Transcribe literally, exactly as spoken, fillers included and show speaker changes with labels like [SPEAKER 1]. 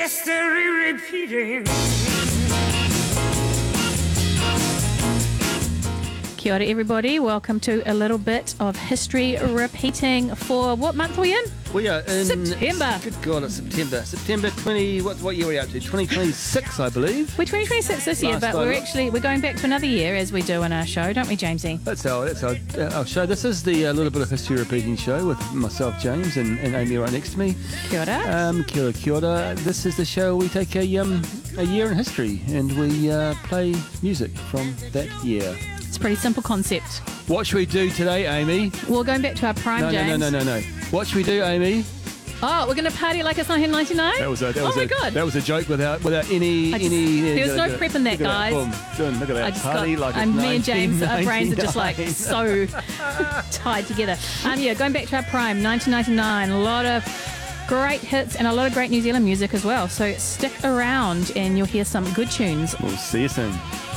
[SPEAKER 1] history repeating.
[SPEAKER 2] Kia ora everybody, welcome to a little bit of history repeating for what month are we in?
[SPEAKER 3] We are in
[SPEAKER 2] September.
[SPEAKER 3] Good God, it's September. September twenty. What what year are we up to? twenty twenty-six, I believe.
[SPEAKER 2] We're twenty twenty-six this year,
[SPEAKER 3] Last
[SPEAKER 2] but
[SPEAKER 3] time.
[SPEAKER 2] we're actually we're going back to another year as we do in our show, don't we, Jamesy?
[SPEAKER 3] That's our that's our, uh, our show. This is the uh, little bit of history repeating show with myself, James, and, and Amy right next to me.
[SPEAKER 2] Kia ora.
[SPEAKER 3] Um, kia ora, kia ora. This is the show we take a um a year in history and we uh, play music from that year.
[SPEAKER 2] It's a pretty simple concept.
[SPEAKER 3] What should we do today, Amy?
[SPEAKER 2] We're going back to our prime,
[SPEAKER 3] No, no,
[SPEAKER 2] James.
[SPEAKER 3] no, no, no, no. What should we do, Amy?
[SPEAKER 2] Oh, we're going to party like it's nineteen ninety-nine?
[SPEAKER 3] That was a that
[SPEAKER 2] oh
[SPEAKER 3] was
[SPEAKER 2] my
[SPEAKER 3] a
[SPEAKER 2] God.
[SPEAKER 3] that was a joke without without any
[SPEAKER 2] I just-
[SPEAKER 3] any.
[SPEAKER 2] there was
[SPEAKER 3] look
[SPEAKER 2] no
[SPEAKER 3] at
[SPEAKER 2] prep in that,
[SPEAKER 3] look at
[SPEAKER 2] guys.
[SPEAKER 3] Boom. Doing, look at that.
[SPEAKER 2] I just
[SPEAKER 3] Party
[SPEAKER 2] got,
[SPEAKER 3] like
[SPEAKER 2] I'm,
[SPEAKER 3] it's
[SPEAKER 2] me and James, our brains are just like
[SPEAKER 3] nineteen
[SPEAKER 2] so tied together. Um, yeah, going back to our prime, nineteen ninety-nine, a lot of great hits and a lot of great New Zealand music as well. So stick around and you'll hear some good tunes.
[SPEAKER 3] We'll see you soon.